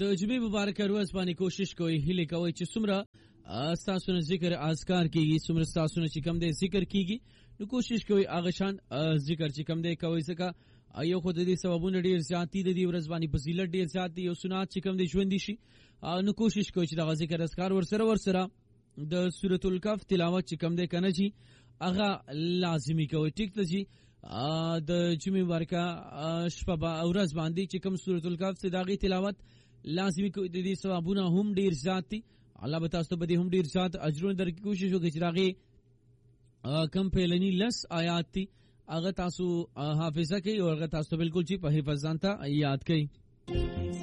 د جمعې مبارکه ورځ باندې کوشش کوئ هیله کوئ چې څومره تاسو نه ذکر اذکار کیږي څومره تاسو نه چې کم دی ذکر کیږي نو کوشش کوئ هغه شان ذکر چې کم دی کوئ ځکه یو خو د دې سببونه ډیر زیات دي د دې ورځ باندې فضیلت ډیر زیات دي او سنت چې کم دی ژوند شي نو کوشش کوئ چې د ذکر اذکار ورسره د سورۃ الکهف تلاوت چې کم دی کنه جی هغه لازمی کوئ ټیک ته جی د جمعې مبارکه شپه ورځ باندې چې کوم سورۃ الکهف څخه داغي تلاوت لازمی کوئ د دې ثوابونه هم ډیر زیات دي الله به تاسو ته هم ډیر زیات اجرونه درکړي کوشش وکړئ چې داغي کم پهلنی لس آیات دي هغه تاسو حافظه کوي او هغه تاسو بالکل چې په حفظ ځان ته یاد کوي